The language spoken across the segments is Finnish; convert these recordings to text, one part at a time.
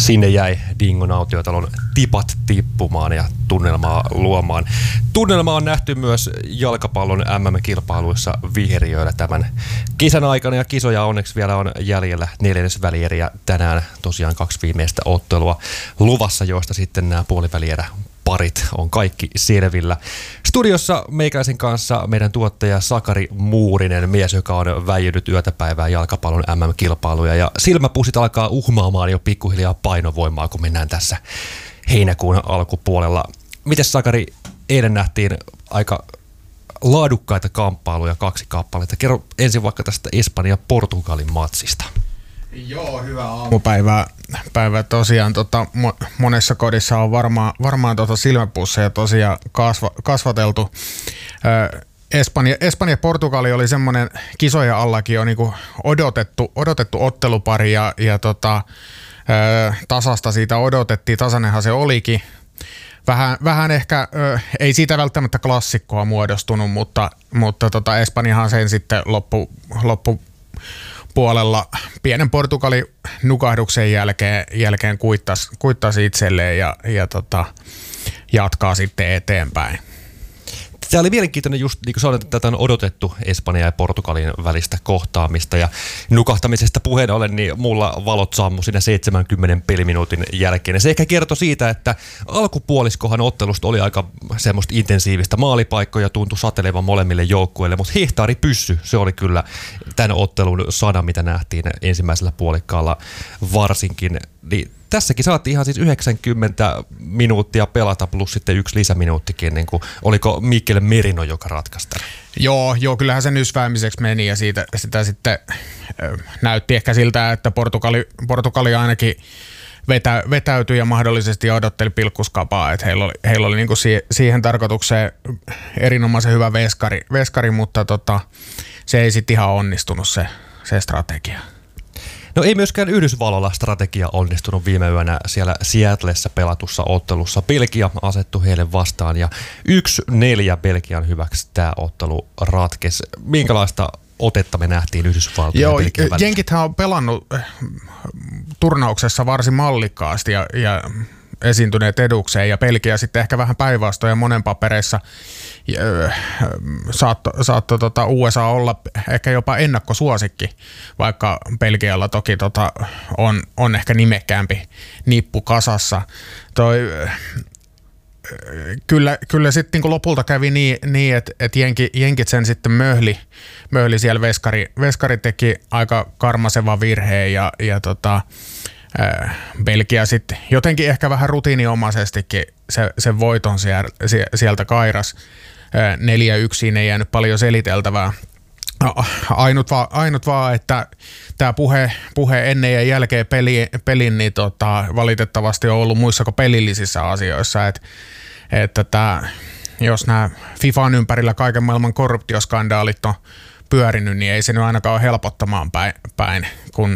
Sinne jäi Dingon autiotalon tipat tippumaan ja tunnelmaa luomaan. Tunnelma on nähty myös jalkapallon MM-kilpailuissa viheriöillä tämän kesän aikana ja kisoja onneksi vielä on jäljellä 4. välieri ja tänään tosiaan 2 viimeistä ottelua luvassa, joista sitten nämä puolivälierä parit on kaikki selvillä. Studiossa meikäläisen kanssa meidän tuottaja Sakari Muurinen, mies, joka on väijynyt yötä päivää jalkapallon MM-kilpailuja ja silmäpussit alkaa uhmaamaan jo pikkuhiljaa painovoimaa, kun mennään tässä heinäkuun alkupuolella. Mites Sakari, eilen nähtiin aika laadukkaita kamppailuja, 2 kappaletta. Kerro ensin vaikka tästä Espanja-Portugalin matsista. Joo, hyvää aamupäivää. Tosiaan monessa kodissa on varmaan silmäpusseja tosiaan kasvateltu. Espanja-Portugali oli semmoinen kisojen allakin jo niinku odotettu ottelupari ja tasasta siitä odotettiin, tasainenhan se olikin. Vähän ehkä, ei siitä välttämättä klassikkoa muodostunut, mutta Espanjahan sen sitten loppupuolella pienen Portugalin nukahduksen jälkeen kuittasi itselleen ja jatkaa sitten eteenpäin. Tämä oli mielenkiintoinen just, niin kuin sanoit, että tätä on odotettu Espanjan ja Portugalin välistä kohtaamista ja nukahtamisesta puheen ollen, niin mulla valot sammu siinä 70 peliminuutin jälkeen. Ja se ehkä kertoi siitä, että alkupuoliskohan ottelusta oli aika semmoista intensiivistä, maalipaikkoja tuntui satelevan molemmille joukkueille, mutta hehtaaripyssy, se oli kyllä tämän ottelun sana, mitä nähtiin ensimmäisellä puolikkaalla varsinkin. Niin tässäkin saatiin ihan siis 90 minuuttia pelata plus sitten 1 lisäminuuttikin. Niin kuin, oliko Mikel Merino, joka ratkaisi tämän? Joo, kyllähän se nysväämiseksi meni ja sitä sitten näytti ehkä siltä, että Portugali ainakin vetäytyi ja mahdollisesti odotteli pilkkuskapaa. Että heillä oli niin kuin siihen tarkoitukseen erinomaisen hyvä veskari mutta se ei sitten ihan onnistunut se strategia. No ei myöskään Yhdysvalloilla strategia onnistunut viime yönä siellä Seattlessa pelatussa ottelussa. Belgia asettui heille vastaan ja 1-4 Belgian hyväksi tämä ottelu ratkesi. Minkälaista otetta me nähtiin Yhdysvaltojen ja Belgian välillä? Jenkithän on pelannut turnauksessa varsin mallikkaasti ja esiintyneet edukseen ja Belgia sitten ehkä vähän päinvastoin ja monen papereissa saattoi USA olla ehkä jopa ennakkosuosikki, vaikka Belgialla toki on ehkä nimekkäämpi nippu kasassa. Kyllä sitten niin lopulta kävi niin että jenkit sen sitten möhli siellä veskari teki aika karmasevan virheen ja Belgia sitten jotenkin ehkä vähän rutiininomaisestikin sen voiton sieltä kairas. 4-1 ei jäänyt paljon seliteltävää. Ainut vaan, että tämä puhe ennen ja jälkeen pelin niin valitettavasti on ollut muissa kuin pelillisissä asioissa. Että jos nämä FIFAn ympärillä kaiken maailman korruptioskandaalit on pyörinyt, niin ei se nyt ainakaan ole helpottamaan päin, kun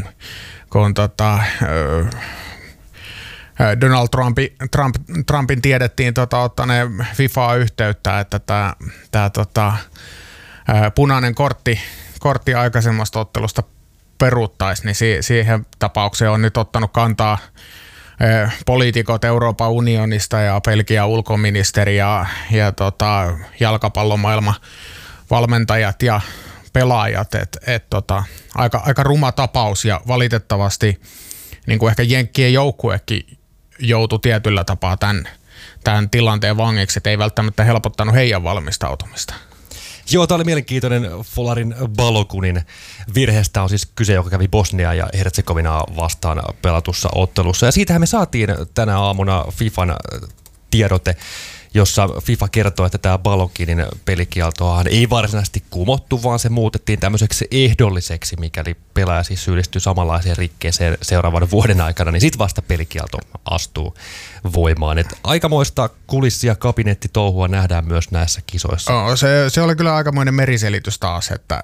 Donald Trumpin tiedettiin ottaneen FIFAa yhteyttä, että tämä punainen kortti aikaisemmasta ottelusta peruuttaisi, niin siihen tapaukseen on nyt ottanut kantaa poliitikot Euroopan unionista ja Belgian ulkoministeri ja jalkapallomaailman valmentajat ja pelaajat, aika ruma tapaus ja valitettavasti niin kuin ehkä Jenkkien joukkuekin joutui tietyllä tapaa tämän tilanteen vangiksi, että ei välttämättä helpottanut heidän valmistautumista. Joo, tämä oli mielenkiintoinen Folarin Balogunin virheestä on siis kyse, joka kävi Bosnia ja Herzegovinaa vastaan pelatussa ottelussa. Ja siitähän me saatiin tänä aamuna FIFAn tiedote, jossa FIFA kertoo, että tämä Baloginin pelikieltoahan ei varsinaisesti kumottu, vaan se muutettiin tämmöiseksi ehdolliseksi, mikäli pelaaja siis syyllistyy samanlaiseen rikkeeseen seuraavan vuoden aikana, niin sitten vasta pelikielto astuu voimaan. Et aikamoista kulissia kabinettitouhua nähdään myös näissä kisoissa. Se oli kyllä aikamoinen meriselitys taas, että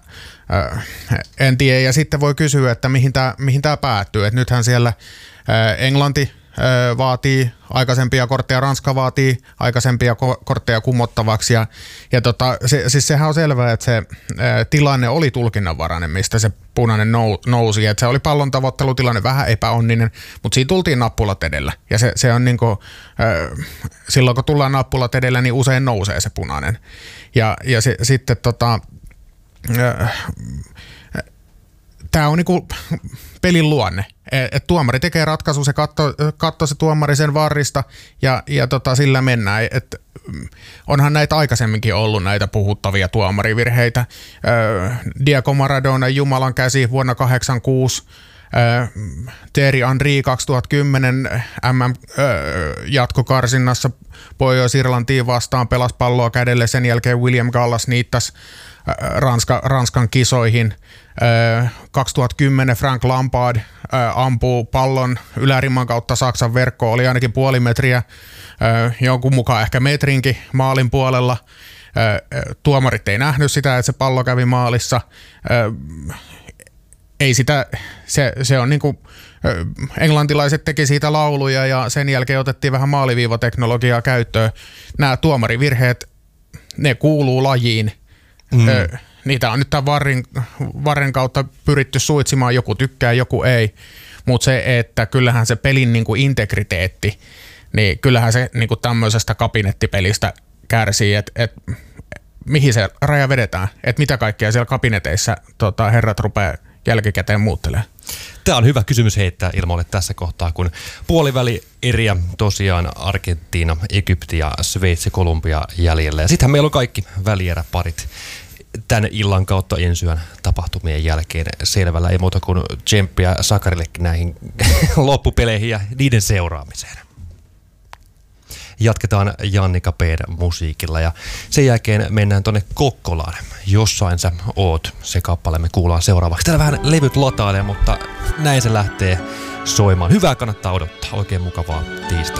en tiedä, ja sitten voi kysyä, että mihin tämä päättyy. Et nythän siellä vaatii aikaisempia kortteja, Ranska vaatii aikaisempia kortteja kumottavaksi. Siis sehän on selvää, että se tilanne oli tulkinnanvarainen, mistä se punainen nousi. Että se oli pallon tavoittelutilanne vähän epäonninen, mutta siinä tultiin nappulat edellä. Ja se on niinku, silloin kun tullaan nappulat edellä, niin usein nousee se punainen. Sitten tämä on niinku pelin luonne. Et tuomari tekee ratkaisu, se katsoo se tuomari sen varrista ja sillä mennään. Onhan näitä aikaisemminkin ollut näitä puhuttavia tuomarivirheitä. Diego Maradona Jumalan käsi vuonna 1986, Thierry Henry 2010 jatkokarsinnassa Pohjois-Irlantiin vastaan pelasi palloa kädelle, sen jälkeen William Gallas niittasi Ranskan kisoihin. 2010 Frank Lampard ampuu pallon ylärimman kautta Saksan verkkoon, oli ainakin puoli metriä, jonkun mukaan ehkä metrinkin maalin puolella. Tuomarit ei nähnyt sitä, että se pallo kävi maalissa. Ei sitä, se on niinku, englantilaiset teki siitä lauluja ja sen jälkeen otettiin vähän maaliviivateknologiaa käyttöön. Nämä tuomarivirheet, ne kuuluu lajiin. Niitä on nyt tämän varren kautta pyritty suitsimaan, joku tykkää, joku ei. Mutta se, että kyllähän se pelin niinku integriteetti, niin kyllähän se niinku tämmöisestä kabinettipelistä kärsii, että mihin se raja vedetään, että mitä kaikkea siellä kabineteissa herrat rupeaa jälkikäteen muuttelemaan. Tämä on hyvä kysymys heittää ilmoille tässä kohtaa, kun puoliväli eriä tosiaan Argentiina, Egypti ja Sveitsi, Kolumbia jäljellä. Ja sittenhän meillä on kaikki välieräparit tämän illan kautta ensyön tapahtumien jälkeen selvällä. Ei muuta kuin tsemppiä Sakarillekin näihin loppupeleihin ja niiden seuraamiseen. Jatketaan Jannika P:n musiikilla ja sen jälkeen mennään tonne Kokkolaan. Jossain sä oot, se kappale me kuullaan seuraavaksi. Täällä vähän levyt latailee, mutta näin se lähtee soimaan. Hyvää kannattaa odottaa. Oikein mukavaa tiistai.